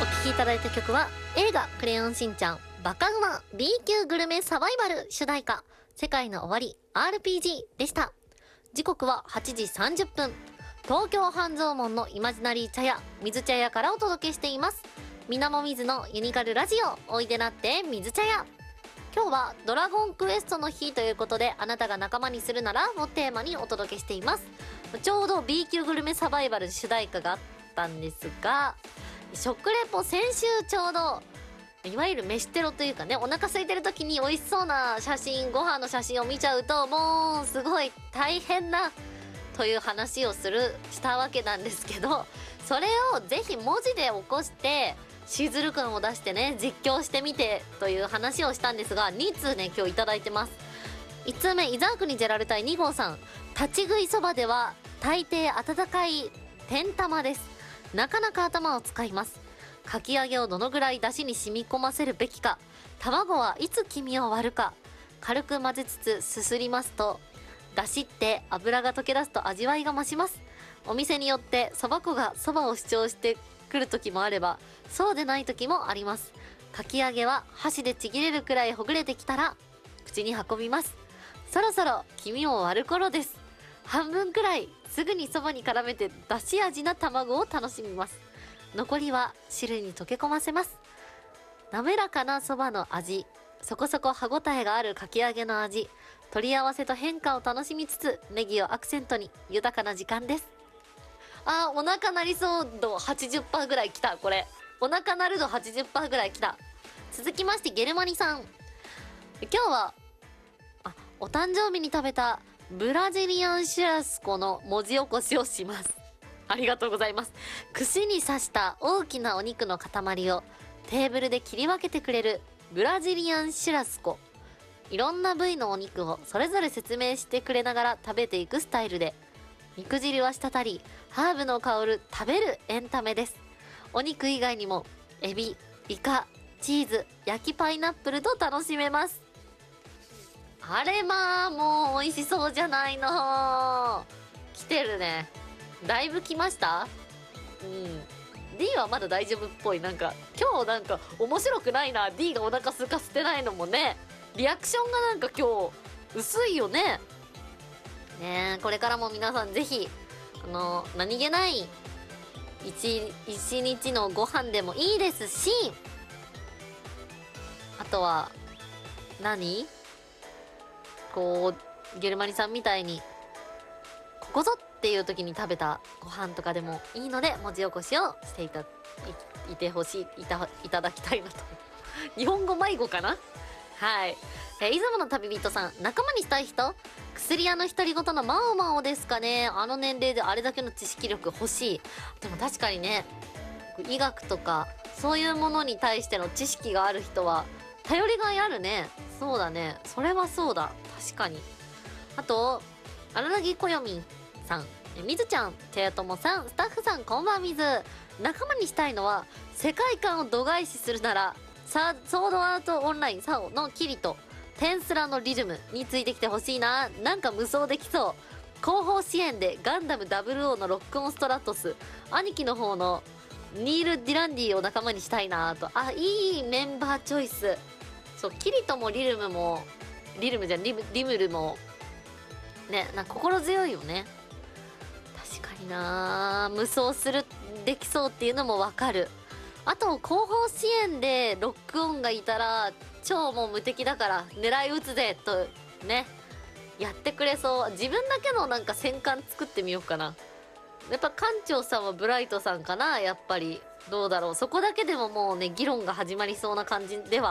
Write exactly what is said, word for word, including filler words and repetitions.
お聴きいただいた曲は映画クレヨンしんちゃんバカウマ B 級グルメサバイバル主題歌世界の終わり アールピージー でした。時刻ははちじさんじゅっぷん、東京半蔵門のイマジナリー茶屋水茶屋からお届けしています。みなもみずのユニカルラジオ、おいでなって水茶屋。今日はドラゴンクエストの日ということで、あなたが仲間にするならをテーマにお届けしています。ちょうど B 級グルメサバイバル主題歌があったんですが、食レポ先週ちょうどいわゆる飯テロというかね、お腹空いてる時に美味しそうな写真、ご飯の写真を見ちゃうともうすごい大変なという話をするしたわけなんですけど、それをぜひ文字で起こしてシーズル感を出してね実況してみてという話をしたんですが、に通ね今日いただいてます。いち通目、伊沢国ジェラル隊に号さん、立ち食いそばでは大抵温かい天玉です。なかなか頭を使います。かき揚げをどのぐらい出汁に染み込ませるべきか、卵はいつ黄身を割るか、軽く混ぜつつすすりますと出汁って油が溶け出すと味わいが増します。お店によってそば粉がそばを主張してくる時もあればそうでない時もあります。かき揚げは箸でちぎれるくらいほぐれてきたら口に運びます。そろそろ黄身を割る頃です。半分くらいすぐにそばに絡めて出汁味な卵を楽しみます。残りは汁に溶け込ませます。滑らかなそばの味、そこそこ歯ごたえがあるかき揚げの味、取り合わせと変化を楽しみつつネギをアクセントに豊かな時間です。あー、お腹なりそう度 はちじゅっパーセント ぐらいきた。これお腹なる度 はちじゅっパーセント ぐらいきた。続きましてゲルマニさん、今日はあお誕生日に食べたブラジリアンシュラスコの文字起こしをします。ありがとうございます。串に刺した大きなお肉の塊をテーブルで切り分けてくれるブラジリアンシュラスコ。いろんな部位のお肉をそれぞれ説明してくれながら食べていくスタイルで、肉汁は滴りハーブの香る食べるエンタメです。お肉以外にもエビ、イカ、チーズ、焼きパイナップルと楽しめます。あれまあもう美味しそうじゃないの。来てるね。だいぶ来ました。うん D はまだ大丈夫っぽい。なんか今日なんか面白くないな。 D がお腹空かせてないのもね、リアクションがなんか今日薄いよね。ねえ、これからも皆さんぜひあの何気ない一一日のご飯でもいいですし、あとは何こうゲルマニさんみたいにここぞっていう時に食べたご飯とかでもいいので文字起こしをしていた い, いてほしいいたいただきたいなと日本語迷子かな。はい、えー、出雲の旅人さん、仲間にしたい人、薬屋の独り言のマオマオですかね。あの年齢であれだけの知識力欲しい。でも確かにね、医学とかそういうものに対しての知識がある人は頼りがいあるね。そうだね、それはそうだ、確かに。あと荒木こよみんさん、みずちゃん、ちやともさん、スタッフさんこんばんみず。仲間にしたいのは世界観を度外視するならサソードアートオンラインサオのキリとテンスラのリズムについてきてほしいな。なんか無双できそう。後方支援でガンダムダブルオーのロックオンストラトス、兄貴の方のニール・ディランディを仲間にしたいなと。あ、いいメンバーチョイス。そう、キリトもリルムもリルムじゃんリムリムルもね、なんか心強いよね。確かにな、無双するできそうっていうのもわかる。あと後方支援でロックオンがいたら超もう無敵だから狙い撃つぜとね、やってくれそう。自分だけのなんか戦艦作ってみようかな。やっぱ艦長さんはブライトさんかな。やっぱりどうだろう、そこだけでももうね議論が始まりそうな感じでは